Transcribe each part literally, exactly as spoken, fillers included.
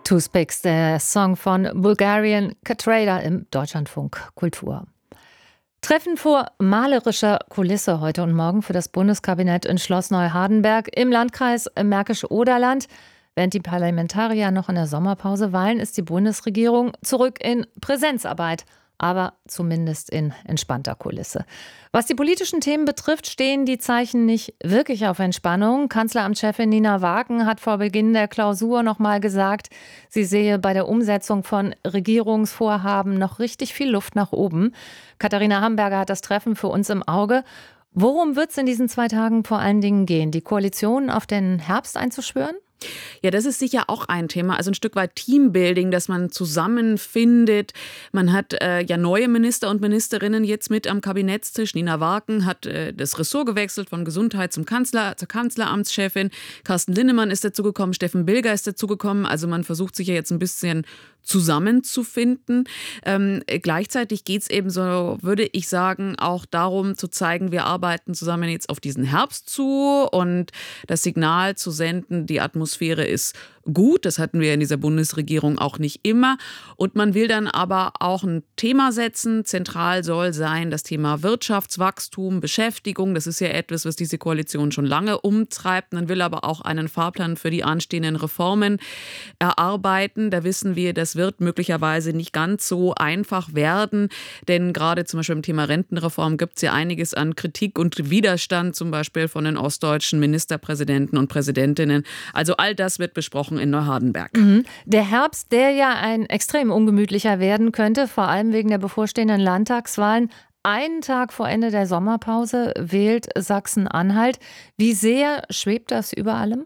Two Spicks, der Song von Bulgarian Catrada im Deutschlandfunk Kultur. Treffen vor malerischer Kulisse heute und morgen für das Bundeskabinett in Schloss Neuhardenberg im Landkreis Märkisch-Oderland. Während die Parlamentarier noch in der Sommerpause weilen, ist die Bundesregierung zurück in Präsenzarbeit, aber zumindest in entspannter Kulisse. Was die politischen Themen betrifft, stehen die Zeichen nicht wirklich auf Entspannung. Kanzleramtschefin Nina Wagen hat vor Beginn der Klausur noch mal gesagt, sie sehe bei der Umsetzung von Regierungsvorhaben noch richtig viel Luft nach oben. Katharina Hamburger hat das Treffen für uns im Auge. Worum wird es in diesen zwei Tagen vor allen Dingen gehen? Die Koalition auf den Herbst einzuschwören? Ja, das ist sicher auch ein Thema, also ein Stück weit Teambuilding, dass man zusammenfindet. Man hat äh, ja neue Minister und Ministerinnen jetzt mit am Kabinettstisch. Nina Wagen hat äh, das Ressort gewechselt von Gesundheit zum Kanzler, zur Kanzleramtschefin. Carsten Linnemann ist dazugekommen, Steffen Bilger ist dazugekommen. Also man versucht sich ja jetzt ein bisschen zusammenzufinden. Ähm, gleichzeitig geht es eben so, würde ich sagen, auch darum zu zeigen, wir arbeiten zusammen jetzt auf diesen Herbst zu und das Signal zu senden, die Atmosphäre ist gut. Das hatten wir in dieser Bundesregierung auch nicht immer. Und man will dann aber auch ein Thema setzen. Zentral soll sein das Thema Wirtschaftswachstum, Beschäftigung. Das ist ja etwas, was diese Koalition schon lange umtreibt. Man will aber auch einen Fahrplan für die anstehenden Reformen erarbeiten. Da wissen wir, das wird möglicherweise nicht ganz so einfach werden. Denn gerade zum Beispiel im Thema Rentenreform gibt es ja einiges an Kritik und Widerstand, zum Beispiel von den ostdeutschen Ministerpräsidenten und Präsidentinnen. Also all das wird besprochen in Neuhardenberg. Mhm. Der Herbst, der ja ein extrem ungemütlicher werden könnte, vor allem wegen der bevorstehenden Landtagswahlen. Einen Tag vor Ende der Sommerpause wählt Sachsen-Anhalt. Wie sehr schwebt das über allem?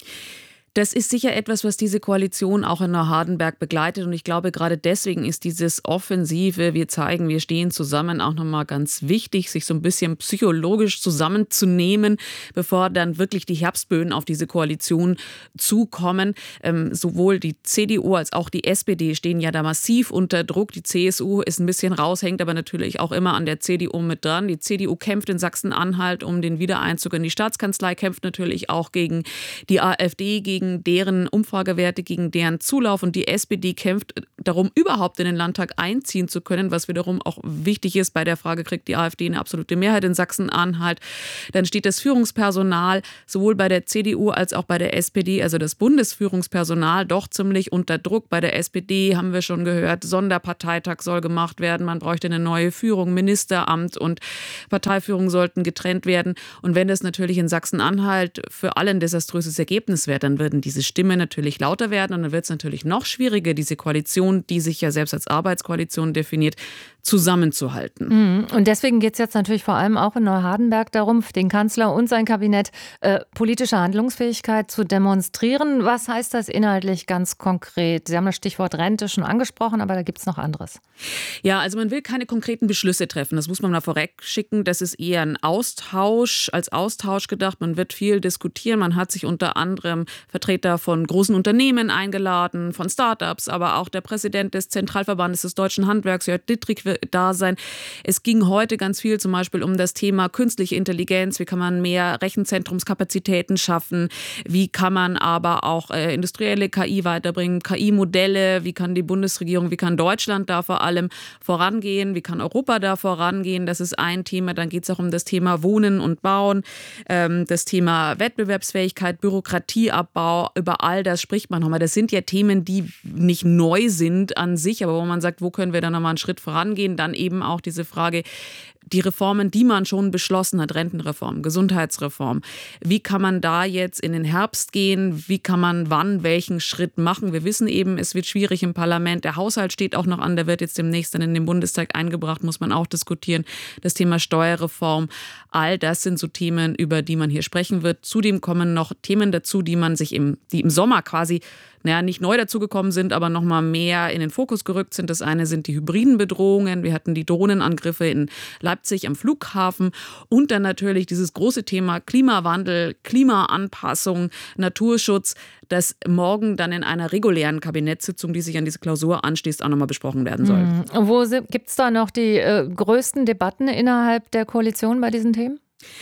Das ist sicher etwas, was diese Koalition auch in Neuhardenberg begleitet. Und ich glaube, gerade deswegen ist dieses Offensive, wir zeigen, wir stehen zusammen, auch nochmal ganz wichtig, sich so ein bisschen psychologisch zusammenzunehmen, bevor dann wirklich die Herbstböen auf diese Koalition zukommen. Ähm, sowohl die C D U als auch die S P D stehen ja da massiv unter Druck. Die C S U ist ein bisschen raus, hängt aber natürlich auch immer an der C D U mit dran. Die C D U kämpft in Sachsen-Anhalt um den Wiedereinzug in die Staatskanzlei, kämpft natürlich auch gegen die AfD, gegen deren Umfragewerte, gegen deren Zulauf, und die S P D kämpft darum, überhaupt in den Landtag einziehen zu können, was wiederum auch wichtig ist bei der Frage, kriegt die AfD eine absolute Mehrheit in Sachsen-Anhalt. Dann steht das Führungspersonal sowohl bei der C D U als auch bei der S P D, also das Bundesführungspersonal, doch ziemlich unter Druck. Bei der S P D haben wir schon gehört, Sonderparteitag soll gemacht werden, man bräuchte eine neue Führung, Ministeramt und Parteiführung sollten getrennt werden. Und wenn das natürlich in Sachsen-Anhalt für alle ein desaströses Ergebnis wäre, dann würden diese Stimmen natürlich lauter werden und dann wird es natürlich noch schwieriger, diese Koalition, die sich ja selbst als Arbeitskoalition definiert, zusammenzuhalten. Und deswegen geht es jetzt natürlich vor allem auch in Neuhardenberg darum, den Kanzler und sein Kabinett äh, politische Handlungsfähigkeit zu demonstrieren. Was heißt das inhaltlich ganz konkret? Sie haben das Stichwort Rente schon angesprochen, aber da gibt es noch anderes. Ja, also man will keine konkreten Beschlüsse treffen. Das muss man mal vorweg schicken. Das ist eher ein Austausch, als Austausch gedacht. Man wird viel diskutieren. Man hat sich unter anderem Vertreter von großen Unternehmen eingeladen, von Startups, aber auch der Präsident des Zentralverbandes des Deutschen Handwerks, Jörg Dittrich, wird da sein. Es ging heute ganz viel zum Beispiel um das Thema künstliche Intelligenz. Wie kann man mehr Rechenzentrumskapazitäten schaffen? Wie kann man aber auch äh, industrielle K I weiterbringen? K I-Modelle? Wie kann die Bundesregierung, wie kann Deutschland da vor allem vorangehen? Wie kann Europa da vorangehen? Das ist ein Thema. Dann geht es auch um das Thema Wohnen und Bauen, ähm, das Thema Wettbewerbsfähigkeit, Bürokratieabbau. Über all das spricht man nochmal. Das sind ja Themen, die nicht neu sind an sich, aber wo man sagt, wo können wir da nochmal einen Schritt vorangehen? Dann eben auch diese Frage, die Reformen, die man schon beschlossen hat, Rentenreform, Gesundheitsreform. Wie kann man da jetzt in den Herbst gehen? Wie kann man wann welchen Schritt machen? Wir wissen eben, es wird schwierig im Parlament. Der Haushalt steht auch noch an, der wird jetzt demnächst dann in den Bundestag eingebracht, muss man auch diskutieren. Das Thema Steuerreform, all das sind so Themen, über die man hier sprechen wird. Zudem kommen noch Themen dazu, die man sich im, die im Sommer quasi naja, nicht neu dazugekommen sind, aber noch mal mehr in den Fokus gerückt sind. Das eine sind die hybriden Bedrohungen. Wir hatten die Drohnenangriffe in Leipzig am Flughafen und dann natürlich dieses große Thema Klimawandel, Klimaanpassung, Naturschutz, das morgen dann in einer regulären Kabinettssitzung, die sich an diese Klausur anschließt, auch nochmal besprochen werden soll. Mhm. Wo gibt es da noch die äh, größten Debatten innerhalb der Koalition bei diesen Themen?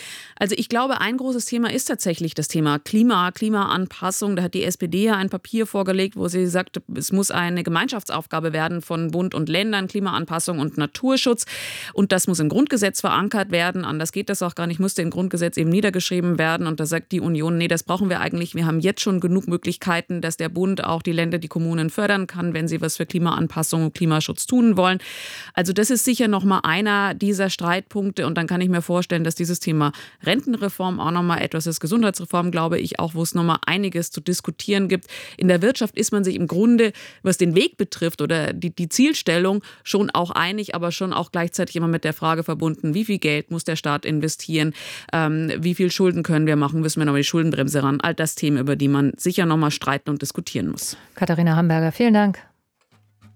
Also ich glaube, ein großes Thema ist tatsächlich das Thema Klima, Klimaanpassung. Da hat die S P D ja ein Papier vorgelegt, wo sie sagt, es muss eine Gemeinschaftsaufgabe werden von Bund und Ländern, Klimaanpassung und Naturschutz. Und das muss im Grundgesetz verankert werden. Anders geht das auch gar nicht, musste im Grundgesetz eben niedergeschrieben werden. Und da sagt die Union, nee, das brauchen wir eigentlich. Wir haben jetzt schon genug Möglichkeiten, dass der Bund auch die Länder, die Kommunen fördern kann, wenn sie was für Klimaanpassung und Klimaschutz tun wollen. Also das ist sicher noch mal einer dieser Streitpunkte. Und dann kann ich mir vorstellen, dass dieses Thema Rentenreform auch noch mal etwas ist. Gesundheitsreform, glaube ich, auch, wo es noch mal einiges zu diskutieren gibt. In der Wirtschaft ist man sich im Grunde, was den Weg betrifft oder die, die Zielstellung, schon auch einig, aber schon auch gleichzeitig immer mit der Frage verbunden, wie viel Geld muss der Staat investieren, ähm, wie viel Schulden können wir machen, müssen wir noch mal die Schuldenbremse ran. All das Themen, über die man sicher noch mal streiten und diskutieren muss. Katharina Hamburger, vielen Dank.